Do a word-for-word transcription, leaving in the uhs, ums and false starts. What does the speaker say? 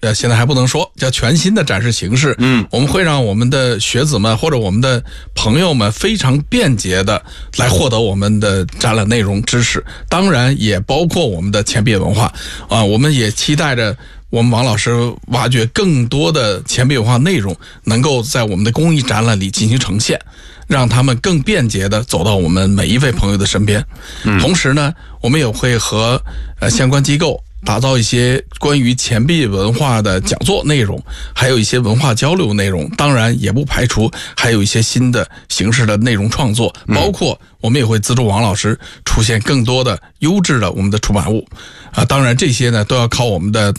呃，现在还不能说，叫全新的展示形式。 嗯， 我们会让我们的学子们或者我们的朋友们非常便捷的来获得我们的展览内容知识，当然也包括我们的钱币文化啊、呃。我们也期待着我们王老师挖掘更多的钱币文化内容，能够在我们的公益展览里进行呈现，让他们更便捷的走到我们每一位朋友的身边。嗯、同时呢，我们也会和呃相关机构打造一些关于钱币文化的讲座内容，还有一些文化交流内容，当然也不排除还有一些新的形式的内容创作，包括我们也会资助王老师出现更多的优质的我们的出版物啊，当然这些呢都要靠我们的